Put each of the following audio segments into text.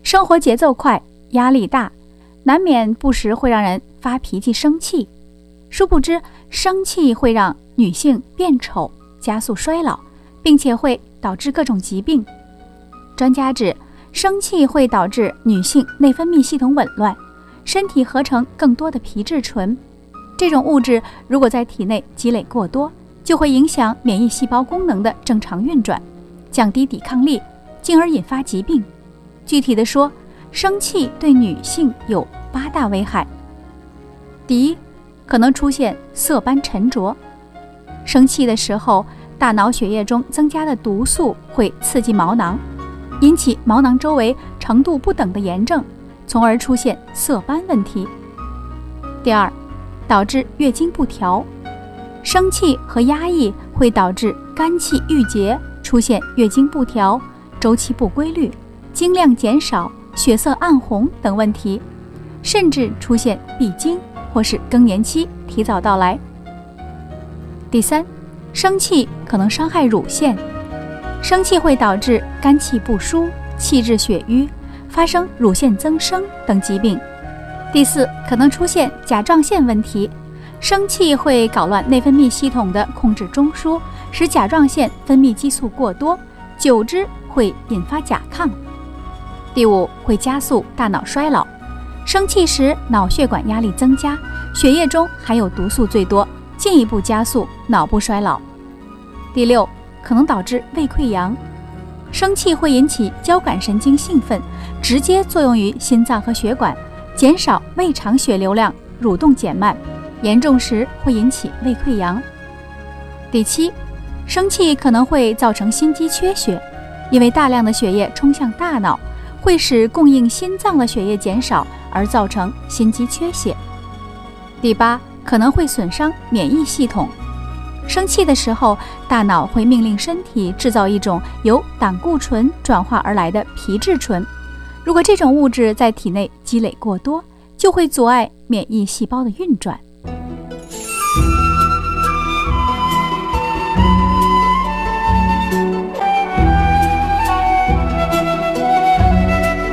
生活节奏快，压力大，难免不时会让人发脾气生气。殊不知，生气会让女性变丑，加速衰老，并且会导致各种疾病。专家指，生气会导致女性内分泌系统紊乱，身体合成更多的皮质醇。这种物质如果在体内积累过多，就会影响免疫细胞功能的正常运转，降低抵抗力，进而引发疾病。具体的说，生气对女性有8大危害。第一，可能出现色斑沉着。生气的时候，大脑血液中增加的毒素会刺激毛囊，引起毛囊周围程度不等的炎症，从而出现色斑问题。第二，导致月经不调。生气和压抑会导致肝气郁结，出现月经不调、周期不规律、经量减少、血色暗红等问题，甚至出现闭经或是更年期提早到来。第三，生气可能伤害乳腺。生气会导致肝气不舒、气滞血瘀，发生乳腺增生等疾病。第四，可能出现甲状腺问题。生气会搞乱内分泌系统的控制中枢，使甲状腺分泌激素过多，久之会引发甲亢。第五，会加速大脑衰老。生气时脑血管压力增加，血液中含有毒素最多，进一步加速脑部衰老。第六，可能导致胃溃疡。生气会引起交感神经兴奋，直接作用于心脏和血管，减少胃肠血流量，蠕动减慢，严重时会引起胃溃疡。第七，生气可能会造成心肌缺血，因为大量的血液冲向大脑，会使供应心脏的血液减少，而造成心肌缺血。第八，可能会损伤免疫系统。生气的时候，大脑会命令身体制造一种由胆固醇转化而来的皮质醇，如果这种物质在体内积累过多，就会阻碍免疫细胞的运转。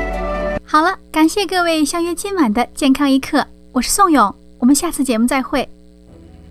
好了，感谢各位相约今晚的健康一刻，我是宋勇，我们下次节目再会。